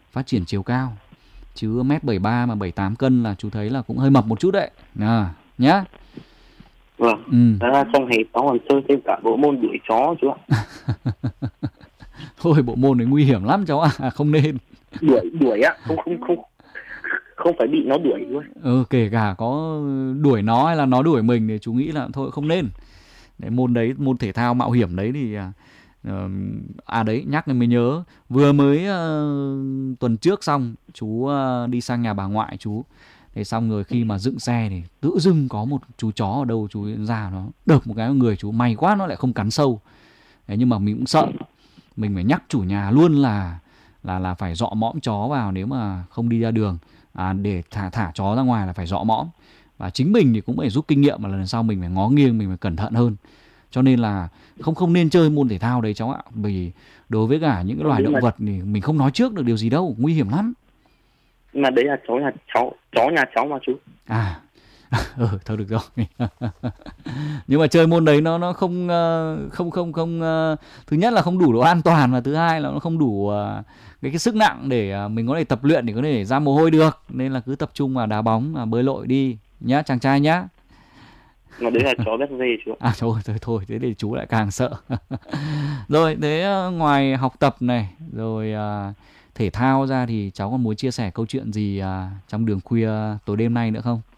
phát triển chiều cao. Chứ 1m73 mà 78 cân là chú thấy là cũng hơi mập một chút đấy. Nhá. Vâng. Đó là trong hè cháu còn chơi thêm cả bộ môn đuổi chó chú ạ. Thôi bộ môn đấy nguy hiểm lắm cháu ạ, không nên. Đuổi ạ, không phải bị nó đuổi luôn. Kể cả có đuổi nó hay là nó đuổi mình thì chú nghĩ là thôi không nên. Môn đấy, môn thể thao mạo hiểm đấy thì đấy nhắc nên mới nhớ. Vừa mới tuần trước xong chú đi sang nhà bà ngoại chú. Thế xong rồi khi mà dựng xe thì tự dưng có một chú chó ở đâu chú ra nó đợp một cái vào người chú, may quá nó lại không cắn sâu. Thế nhưng mà mình cũng sợ, mình phải nhắc chủ nhà luôn là phải dọ mõm chó vào nếu mà không đi ra đường. Để thả chó ra ngoài là phải dọ mõm. Và chính mình thì cũng phải rút kinh nghiệm mà lần sau mình phải ngó nghiêng, mình phải cẩn thận hơn. Cho nên là không nên chơi môn thể thao đấy cháu ạ. Vì đối với cả những cái loài động vật thì mình không nói trước được điều gì đâu, nguy hiểm lắm. Mà đấy là chó nhà cháu mà chú. Thôi được rồi. Nhưng mà chơi môn đấy nó không thứ nhất là không đủ độ an toàn, và thứ hai là nó không đủ cái sức nặng để mình có thể tập luyện, để có thể ra mồ hôi được. Nên là cứ tập trung vào đá bóng, bơi lội đi nhá chàng trai nhá. Mà đấy là chó bé dê chú ạ. Thôi thế thì chú lại càng sợ. Rồi thế ngoài học tập này rồi thể thao ra thì cháu còn muốn chia sẻ câu chuyện gì trong đường khuya tối đêm nay nữa không?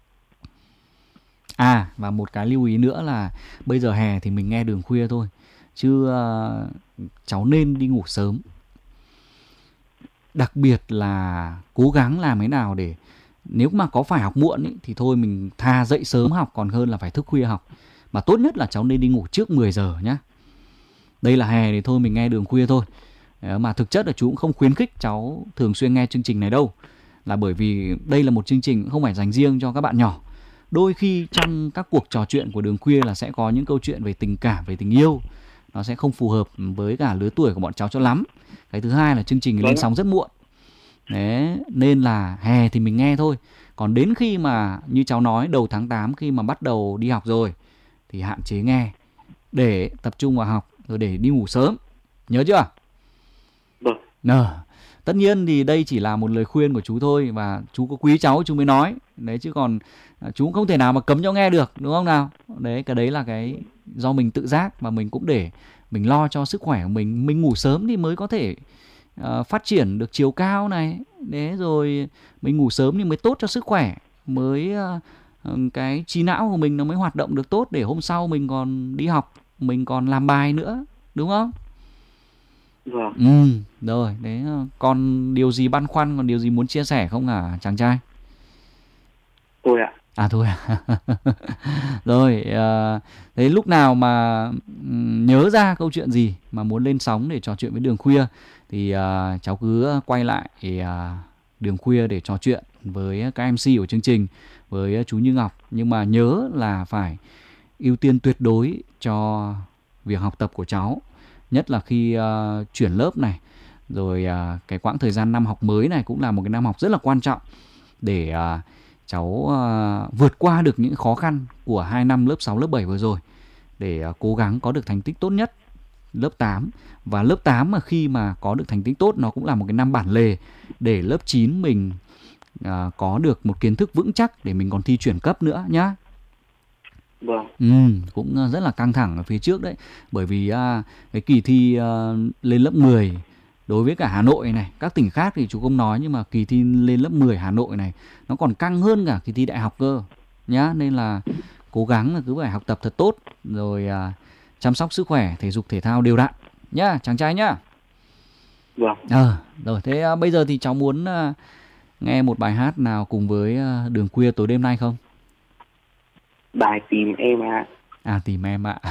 Và một cái lưu ý nữa là bây giờ hè thì mình nghe đường khuya thôi, chứ cháu nên đi ngủ sớm. Đặc biệt là cố gắng làm thế nào để nếu mà có phải học muộn ý, thì thôi mình thà dậy sớm học còn hơn là phải thức khuya học. Mà tốt nhất là cháu nên đi ngủ trước 10 giờ nhá. Đây là hè thì thôi mình nghe đường khuya thôi. Mà thực chất là chú cũng không khuyến khích cháu thường xuyên nghe chương trình này đâu. Là bởi vì đây là một chương trình không phải dành riêng cho các bạn nhỏ. Đôi khi trong các cuộc trò chuyện của đường khuya là sẽ có những câu chuyện về tình cảm, về tình yêu. Nó sẽ không phù hợp với cả lứa tuổi của bọn cháu cho lắm. Cái thứ hai là chương trình lên sóng rất muộn. Đấy, nên là hè thì mình nghe thôi. Còn đến khi mà như cháu nói đầu tháng 8 khi mà bắt đầu đi học rồi thì hạn chế nghe để tập trung vào học rồi để đi ngủ sớm. Nhớ chưa? Vâng. Tất nhiên thì đây chỉ là một lời khuyên của chú thôi, và chú có quý cháu chú mới nói. Đấy, chứ còn chú cũng không thể nào mà cấm cháu nghe được, đúng không nào? Đấy, cái đấy là cái do mình tự giác, và mình cũng để mình lo cho sức khỏe của mình. Mình ngủ sớm thì mới có thể phát triển được chiều cao này. Đấy, rồi mình ngủ sớm thì mới tốt cho sức khỏe, mới cái trí não của mình nó mới hoạt động được tốt để hôm sau mình còn đi học, mình còn làm bài nữa, đúng không? Vâng. Rồi, đấy, còn điều gì băn khoăn, còn điều gì muốn chia sẻ không hả chàng trai? Thôi ạ. Thôi à? Rồi, thế lúc nào mà nhớ ra câu chuyện gì mà muốn lên sóng để trò chuyện với đường khuya thì cháu cứ quay lại đường khuya để trò chuyện với các MC của chương trình, với chú Như Ngọc. Nhưng mà nhớ là phải ưu tiên tuyệt đối cho việc học tập của cháu. Nhất là khi chuyển lớp này, rồi cái quãng thời gian năm học mới này cũng là một cái năm học rất là quan trọng để cháu vượt qua được những khó khăn của 2 năm lớp 6, lớp 7 vừa rồi, để cố gắng có được thành tích tốt nhất lớp 8. Và lớp 8 mà khi mà có được thành tích tốt, nó cũng là một cái năm bản lề để lớp 9 mình có được một kiến thức vững chắc để mình còn thi chuyển cấp nữa nhá. Vâng. Cũng rất là căng thẳng ở phía trước đấy. Bởi vì cái kỳ thi lên lớp 10 đối với cả Hà Nội này, các tỉnh khác thì chú không nói, nhưng mà kỳ thi lên lớp 10 Hà Nội này nó còn căng hơn cả kỳ thi đại học cơ nhá. Nên là cố gắng là cứ phải học tập thật tốt, rồi chăm sóc sức khỏe, thể dục thể thao đều đặn nhá chàng trai nhá. Vâng. Rồi thế bây giờ thì cháu muốn nghe một bài hát nào cùng với đường khuya tối đêm nay không? Bài Tìm Em ạ. Tìm em ạ.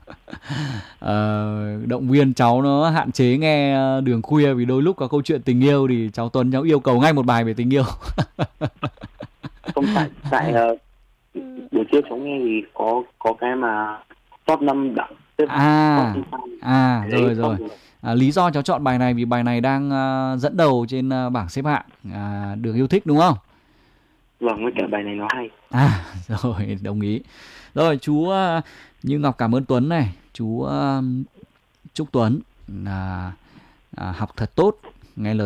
Động viên cháu nó hạn chế nghe đường khuya, vì đôi lúc có câu chuyện tình yêu thì cháu Tuấn cháu yêu cầu ngay một bài về tình yêu. Không tại buổi trưa cháu nghe thì có cái mà top 5 đẳng xếp. Rồi. Lý do cháu chọn bài này vì bài này đang dẫn đầu trên bảng xếp hạng được yêu thích, đúng không? Vâng, với cả bài này nó hay. Rồi, đồng ý. Rồi, chú Như Ngọc cảm ơn Tuấn này. Chú chúc Tuấn học thật tốt, nghe lời